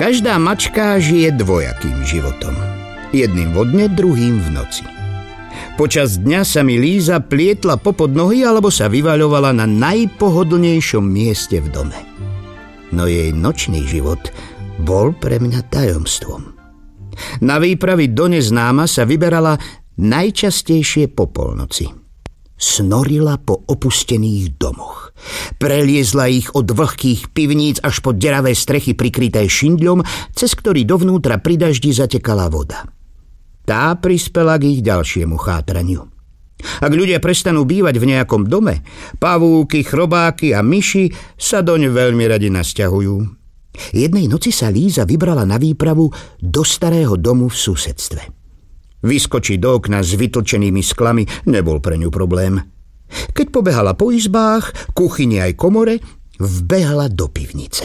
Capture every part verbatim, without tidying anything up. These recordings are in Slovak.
Každá mačka žije dvojakým životom. Jedným vo dne, druhým v noci. Počas dňa sa mi Líza plietla popod nohy alebo sa vyvaľovala na najpohodlnejšom mieste v dome. No jej nočný život bol pre mňa tajomstvom. Na výpravy do neznáma sa vyberala najčastejšie po polnoci. Snorila po opustených domoch. Preliezla ich od vlhkých pivníc až po deravé strechy prikryté šindľom, cez ktorý dovnútra pri daždi zatekala voda. Tá prispela k ich ďalšiemu chátraniu. Ak ľudia prestanú bývať v nejakom dome, pavúky, chrobáky a myši sa doň veľmi radi nasťahujú. Jednej noci sa Líza vybrala na výpravu do starého domu v susedstve. Vyskočiť do okna s vytlčenými sklami nebol pre ňu problém. Keď pobehala po izbách, kuchyni aj komore, vbehla do pivnice.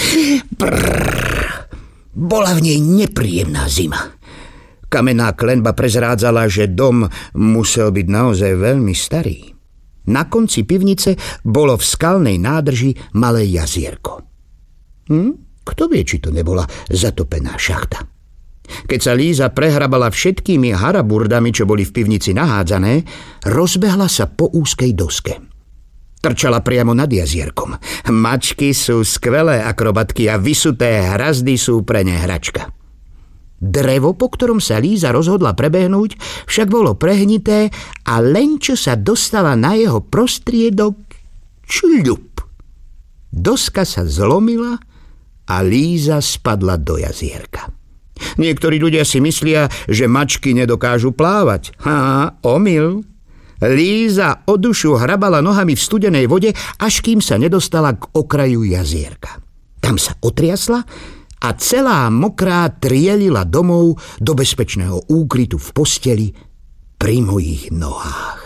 Brrr, bola v nej nepríjemná zima. Kamenná klenba prezrádzala, že dom musel byť naozaj veľmi starý. Na konci pivnice bolo v skalnej nádrži malé jazierko. Hm? Kto vie, či to nebola zatopená šachta. Keď sa Líza prehrabala všetkými haraburdami, čo boli v pivnici nahádzané, rozbehla sa po úzkej doske. Trčala priamo nad jazierkom. Mačky sú skvelé akrobatky a vysuté hrazdy sú pre ne hračka. Drevo, po ktorom sa Líza rozhodla prebehnúť, však bolo prehnité a len čo sa dostala na jeho prostriedok, čľup. Doska sa zlomila a Líza spadla do jazierka. Niektorí ľudia si myslia, že mačky nedokážu plávať. Ha, omyl. Líza o dušu hrabala nohami v studenej vode, až kým sa nedostala k okraju jazierka. Tam sa otriasla a celá mokrá trielila domov do bezpečného úkrytu v posteli pri mojich nohách.